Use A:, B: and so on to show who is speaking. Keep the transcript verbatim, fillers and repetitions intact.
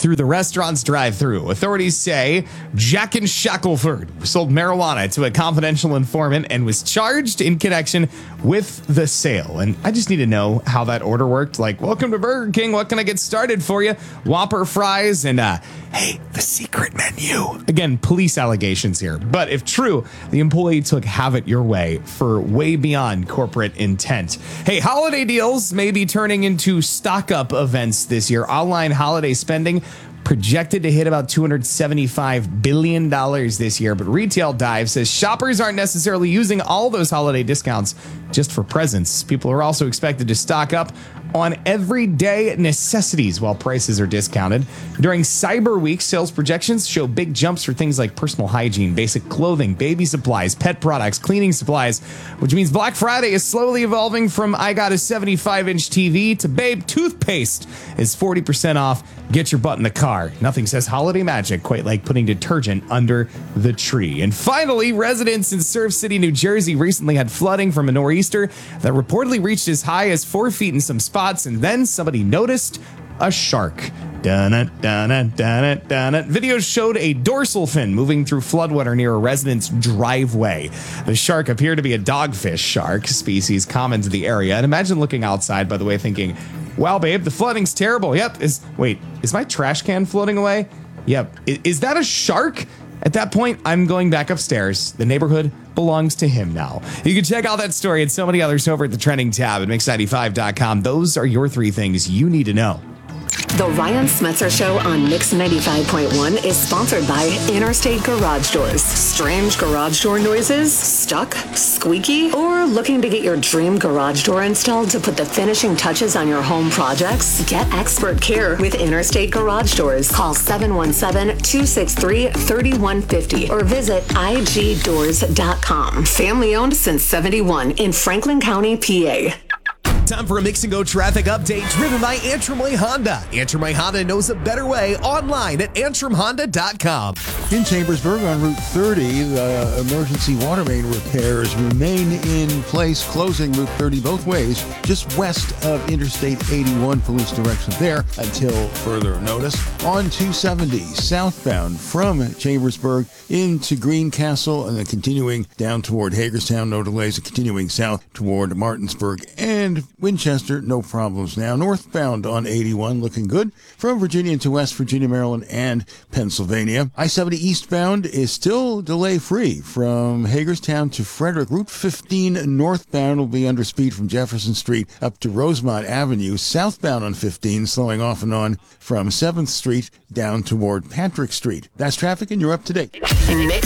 A: through the restaurant's drive-thru. Authorities say Jack and Shackelford sold marijuana to a confidential informant and was charged in connection with the sale. And I just need to know how that order worked. Like, welcome to Burger King. What can I get started for you? Whopper fries and, uh, hey, the secret menu. Again, police allegations here. But if true, the employee took have it your way for way beyond corporate intent. Hey, holiday deals may be turning into stock-up events this year. Online holiday spending projected to hit about two hundred seventy-five billion dollars this year, but Retail Dive says shoppers aren't necessarily using all those holiday discounts just for presents. People are also expected to stock up on everyday necessities while prices are discounted. During Cyber Week, sales projections show big jumps for things like personal hygiene, basic clothing, baby supplies, pet products, cleaning supplies, which means Black Friday is slowly evolving from I got a seventy-five inch T V to babe, toothpaste is forty percent off. Get your butt in the car. Nothing says holiday magic quite like putting detergent under the tree. And finally, residents in Surf City, New Jersey recently had flooding from a nor'easter that reportedly reached as high as four feet in some spots, and then somebody noticed a shark. Dun-it, dun-it, dun-it, dun-it. Videos showed a dorsal fin moving through floodwater near a resident's driveway. The shark appeared to be a dogfish shark, species common to the area. And imagine looking outside, by the way, thinking, wow, babe, the flooding's terrible. Yep. Is wait, is my trash can floating away? Yep. Is, is that a shark? At that point, I'm going back upstairs. The neighborhood belongs to him now. You can check out that story and so many others over at the trending tab at mix ninety-five dot com. Those are your three things you need to know.
B: The Ryan Smetzer Show on Mix ninety-five point one is sponsored by Interstate Garage Doors. Strange garage door noises? Stuck? Squeaky? Or looking to get your dream garage door installed to put the finishing touches on your home projects? Get expert care with Interstate Garage Doors. Call seven one seven, two six three, three one five zero or visit I G doors dot com. Family owned since seventy-one in Franklin County, P A.
C: Time for a Mix and Go traffic update driven by Antrim Way Honda. Antrim Way Honda knows a better way online at antrim honda dot com.
D: In Chambersburg on Route thirty, the emergency water main repairs remain in place, closing Route thirty both ways, just west of Interstate eighty-one. Police direction there until further notice. On two seventy, southbound from Chambersburg into Greencastle and then continuing down toward Hagerstown, no delays, and continuing south toward Martinsburg and Winchester, no problems now. Northbound on eighty-one, looking good from Virginia to West Virginia, Maryland, and Pennsylvania. I seventy eastbound is still delay-free from Hagerstown to Frederick. Route fifteen northbound will be under speed from Jefferson Street up to Rosemont Avenue. Southbound on fifteen, slowing off and on from seventh Street down toward Patrick Street. That's traffic, and you're up to date.
B: Mix